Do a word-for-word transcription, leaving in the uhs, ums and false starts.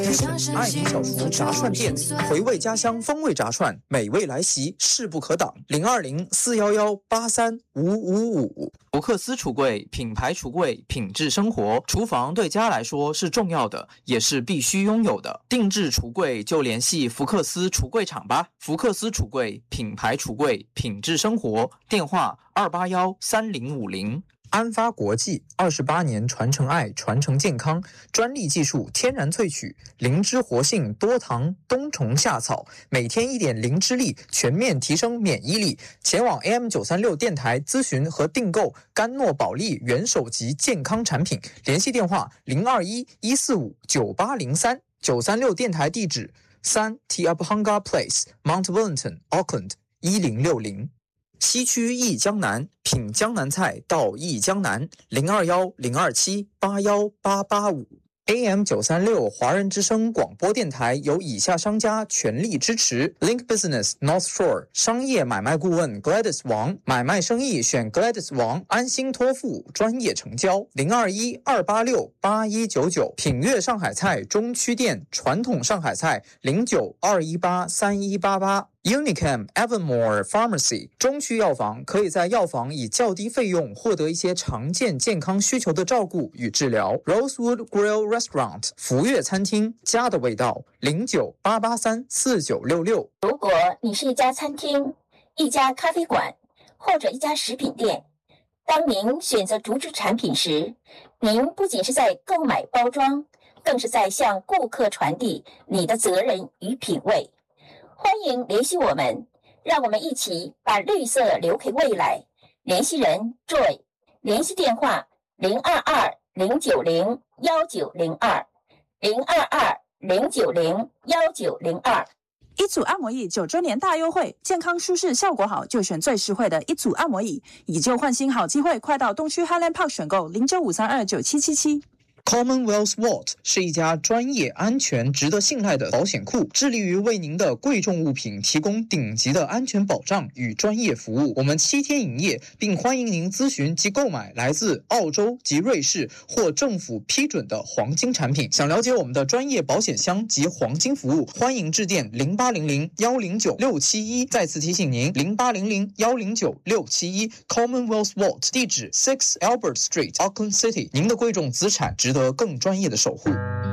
爱民小厨炸串店，回味家乡风味炸串，美味来袭，势不可挡。零二零四幺幺八三五五五。福克斯橱柜，品牌橱柜，品质生活。厨房对家来说是重要的，也是必须拥有的。定制橱柜就联系福克斯橱柜厂吧。福克斯橱柜，品牌橱柜，品质生活。电话二八幺三零五零。安发国际二十八年传承爱，传承健康，专利技术，天然萃取，灵芝活性，多糖，冬虫夏草，每天一点灵芝力，全面提升免疫力。前往 A M 九三六 电台咨询和订购甘诺宝利元首级健康产品，联系电话零二一一四五九八零三。九三六电台地址三 Tiabhanga Place Mount Wellington Auckland 一零六零。西区忆江南，品江南菜到忆江南，零二幺零二七八幺八八五。A M 九三六 华人之声广播电台由以下商家全力支持 ：Link Business North Shore 商业买卖顾问 Gladys 王，买卖生意选 Gladys 王，安心托付，专业成交。零二一二八六八一九九。品悦上海菜中区店，传统上海菜零九二一八三一八八。Unicam Evermore Pharmacy 中区药房，可以在药房以较低费用获得一些常见健康需求的照顾与治疗。Rosewood Grill Restaurant 福悦餐厅，家的味道，零九八八三四九六六。 如果你是一家餐厅、一家咖啡馆或者一家食品店，当您选择竹制产品时，您不仅是在购买包装，更是在向顾客传递你的责任与品味。欢迎联系我们，让我们一起把绿色留给未来。联系人 Joy， 联系电话零二二零九零幺九零二零二二零九零幺九零二。 一组按摩椅九周年大优惠，健康舒适效果好，就选最实惠的一组按摩椅，以旧换新好机会，快到东区 Highland Park 选购零九五三二九七七七。 Commonwealth Vault 是一家专业、安全、值得信赖的保险库，致力于为您的贵重物品提供顶级的安全保障与专业服务。我们七天营业，并欢迎您咨询及购买来自澳洲及瑞士或政府批准的黄金产品。想了解我们的专业保险箱及黄金服务，欢迎致电零八零零幺零九六七一。再次提醒您，零八零零幺零九六七一 Commonwealth Vault 地址 Six Albert Street Auckland City。您的贵重资产值得更专业的守护。